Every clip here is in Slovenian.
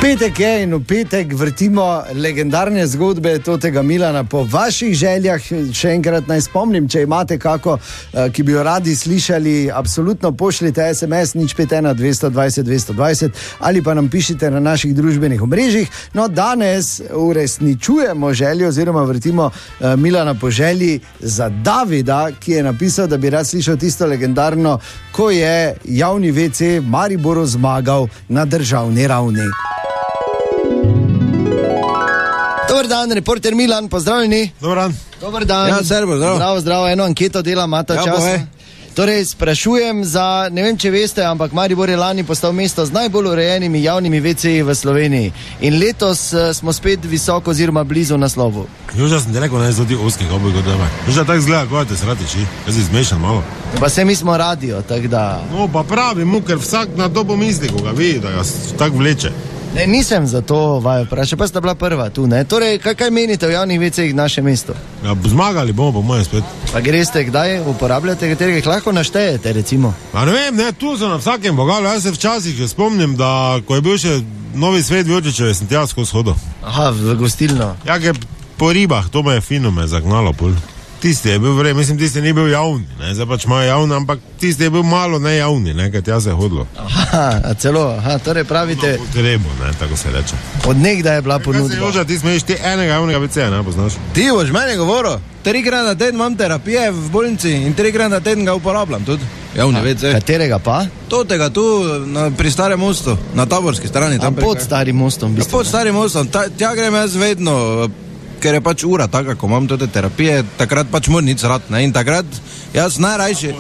Petek je in v petek vrtimo legendarne zgodbe tega Milana po vaših željah. Še enkrat naj spomnim, če imate kako, ki bi jo radi slišali, absolutno pošljite SMS 051 220 220 ali pa nam pišite na naših družbenih omrežjih. No, danes uresničujemo željo oziroma vrtimo Milana po želji za Davida, ki je napisal, da bi rad slišal tisto legendarno, ko je javni WC Mariboru zmagal na državni ravni. Dobar dan, reporter Milan, pozdravljeni. Dobar dan. Ja, servo, zdravo. Zdravo, eno anketo dela, imate čas. Torej, sprašujem za, ne vem, če veste, ampak Maribor je lani postal mesto z najbolj urejenimi javnimi WC-ji v Sloveniji. In letos smo spet visoko oziroma blizu naslovu. Juža sem ti rekel, ne zdi oskih oboj kot doma. Juža tako zgleda, ko te sratiči. Jaz si zmešan malo. Pa se mi smo radio, tako da... No, pa pravi mu, ker vsak na to pomisli, ko ga vidi, da ga tako vleče. Ne, nisem za to vaju vprašal, pa sta bila prva tu, ne? Torej, kaj menite o javnih WC-jih naše mesto? Ja, zmagali bomo po mojem spet. Pa greste kdaj, uporabljate, katerega jih lahko naštejete, recimo? Pa ne vem, ne, tu so na vsakem bogalu. Jaz se včasih že spomnim, da ko je bil še Novi Svet Vjočičeve, sem tja skozi hodil. Aha, v gostilno. Ja, ker po ribah, to me je fino me zagnalo pol. Tisti je bil vrej, mislim, tisti ni bil javni, ne, zdaj pač ima javni, ampak tisti je bil malo nejavni, ne, ker tja se je hodilo. Aha, torej pravite... No, potrebo, ne, tako se reče. Od nekdaj je bila ponudba. Kaj se Joža, ti smeješ ti enega javnega WC-ja, ne, poznaš? Ti boš meni govoril, 3x na teden imam terapije v bolnici in 3x na teden ga uporabljam tudi. Javni WC. Katerega pa? Totega tu, pri Starem mostu, na Taborski strani. Tam pod Starim mostom? Ja, pod Starim mostom, tja grem jaz vedno... ker je pač ura taka, ko imam te terapije, takrat pač moram nič rad, ne, in takrat jaz najrajši...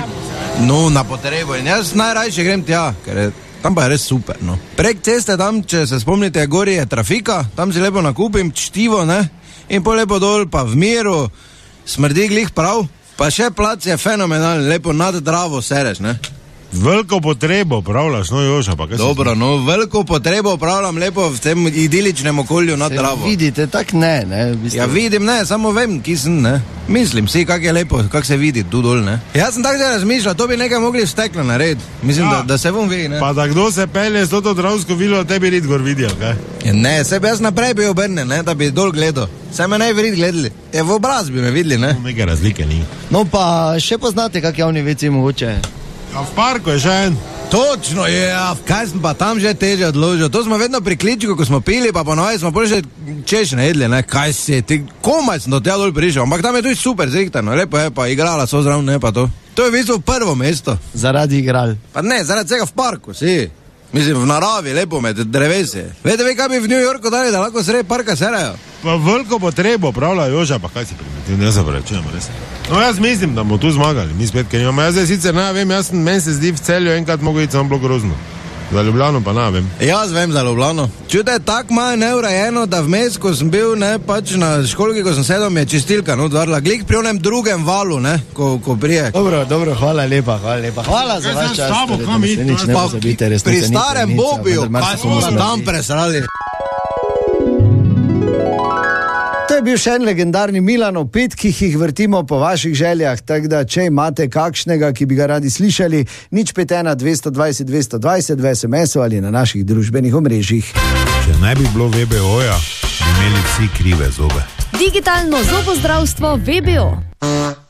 Na potrebo, in jaz najrajši grem tja, ker je, tam pa je res super, no. Prek ceste tam, če se spomnite, gori je trafika, tam si lepo nakupim čtivo, ne, in po lepo dol, pa v miru, smrdi glih prav, pa še plac je fenomenalen, lepo nad Dravo sereš, ne. Veliko potrebo upravljaš, no Joža, pa kaj dobro, no, veliko potrebo upravljam lepo v tem idiličnem okolju nad Dravo. Vidite, tak ne, Ja, vidim, ne, samo vem, ki sem, ne. Mislim si, kak je lepo, kak se vidi tu dol, ne. Jaz sem tako razmišljal, to bi nekaj mogli v steklo narediti. Mislim, ja, da se bom vidi, ne. Pa da kdo se pelje s to Dravsko vilo, tebi rid gor vidijo, kaj? Ja, ne, sebe jaz naprej bi obrnil, ne, da bi dol gledal. Se me ne bi rid gledali. V obraz bi me videli, ne. Neke razlike ni. No, pa še poznate, kak javni WC mogoče? A v parku je še en. Točno je, kaj sem pa tam že teže odložil. To smo vedno pri kličku, ko smo pili, pa ponovaj smo že češne jedli, ne, kaj si, komaj sem do tega dol prišel, ampak tam je tudi super zrihtano, lepo je, pa igrala so zraven, ne, pa to. To je v bistvu prvo mesto. Zaradi igral. Pa ne, zaradi vsega v parku, si. Mislim, v naravi, lepo med drevesi. Vete, kaj bi v New Yorku dali, da lahko sredi parka serajo? Pa veliko potrebo pravlja Joža, pa kaj si primitiv, ne zavrečujem, res. No, jaz mislim, da bomo tu zmagali, mi spet, ker imamo. Jaz sicer ne vem, meni se zdi v Celju enkrat mogo iti samo bilo grozno. Za Ljubljano pa ne vem. Jaz vem za Ljubljano. Čute, tako malo neurejeno, da vmes, ko sem bil, ne, pač na školki, ko sem sedel, mi je čistilka, no, dvarla, glik pri onem drugem valu, ne, ko prije. Dobro, hvala lepa. Hvala za vaš čas. Pri Starem Bobiju, kaj smo tam presrali. To je bil še en legendarni Milan o petkih, jih vrtimo po vaših željah, tako da če imate kakšnega, ki bi ga radi slišali, 051 220 220 v SMS-u ali na naših družbenih omrežjih. Če ne bi bilo VBO-ja, bi imeli vsi krive zobe. Digitalno zobozdravstvo VBO.